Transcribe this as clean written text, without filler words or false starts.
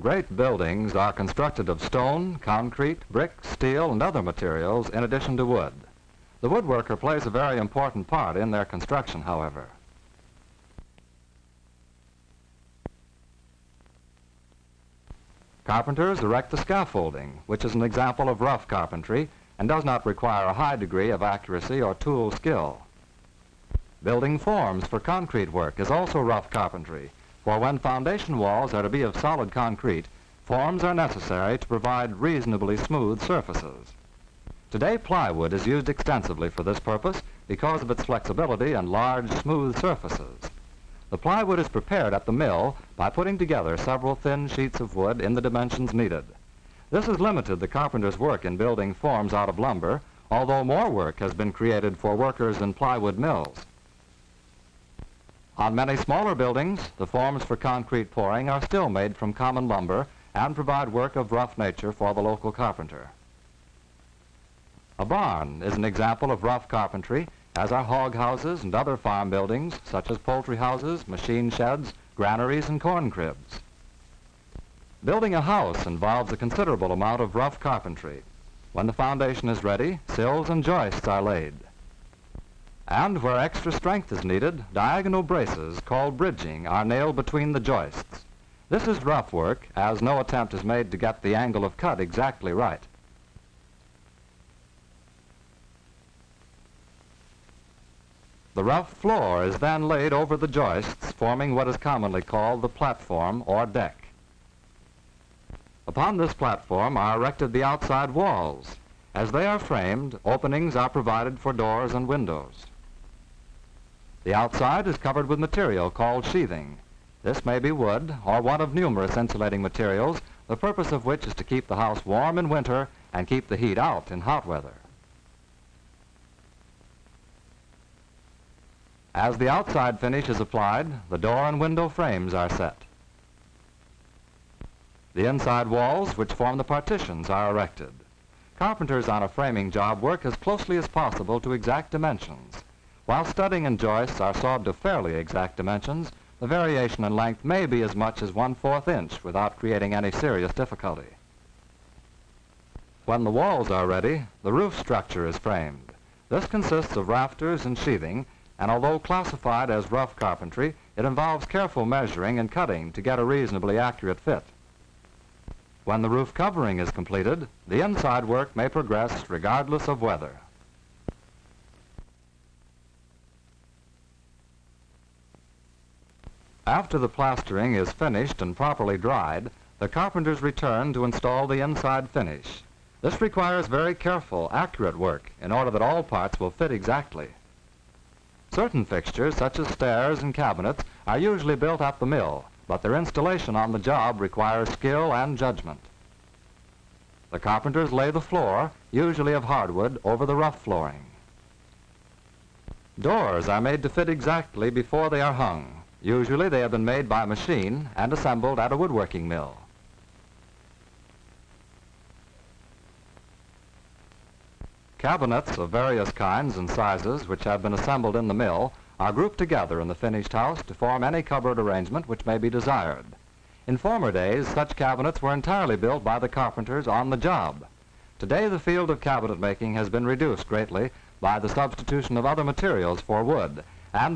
Great buildings are constructed of stone, concrete, brick, steel, and other materials in addition to wood. The woodworker plays a very important part in their construction, however. Carpenters erect the scaffolding, which is an example of rough carpentry and does not require a high degree of accuracy or tool skill. Building forms for concrete work is also rough carpentry, for when foundation walls are to be of solid concrete, forms are necessary to provide reasonably smooth surfaces. Today, plywood is used extensively for this purpose because of its flexibility and large, smooth surfaces. The plywood is prepared at the mill by putting together several thin sheets of wood in the dimensions needed. This has limited the carpenter's work in building forms out of lumber, although more work has been created for workers in plywood mills. On many smaller buildings, the forms for concrete pouring are still made from common lumber and provide work of rough nature for the local carpenter. A barn is an example of rough carpentry, as are hog houses and other farm buildings, such as poultry houses, machine sheds, granaries, and corn cribs. Building a house involves a considerable amount of rough carpentry. When the foundation is ready, sills and joists are laid. And where extra strength is needed, diagonal braces, called bridging, are nailed between the joists. This is rough work, as no attempt is made to get the angle of cut exactly right. The rough floor is then laid over the joists, forming what is commonly called the platform or deck. Upon this platform are erected the outside walls. As they are framed, openings are provided for doors and windows. The outside is covered with material called sheathing. This may be wood or one of numerous insulating materials, the purpose of which is to keep the house warm in winter and keep the heat out in hot weather. As the outside finish is applied, the door and window frames are set. The inside walls, which form the partitions, are erected. Carpenters on a framing job work as closely as possible to exact dimensions. While studding and joists are sawed to fairly exact dimensions, the variation in length may be as much as 1/4 inch without creating any serious difficulty. When the walls are ready, the roof structure is framed. This consists of rafters and sheathing, and although classified as rough carpentry, it involves careful measuring and cutting to get a reasonably accurate fit. When the roof covering is completed, the inside work may progress regardless of weather. After the plastering is finished and properly dried, the carpenters return to install the inside finish. This requires very careful, accurate work in order that all parts will fit exactly. Certain fixtures, such as stairs and cabinets, are usually built at the mill, but their installation on the job requires skill and judgment. The carpenters lay the floor, usually of hardwood, over the rough flooring. Doors are made to fit exactly before they are hung. Usually they have been made by machine and assembled at a woodworking mill. Cabinets of various kinds and sizes which have been assembled in the mill are grouped together in the finished house to form any cupboard arrangement which may be desired. In former days, such cabinets were entirely built by the carpenters on the job. Today, the field of cabinet making has been reduced greatly by the substitution of other materials for wood,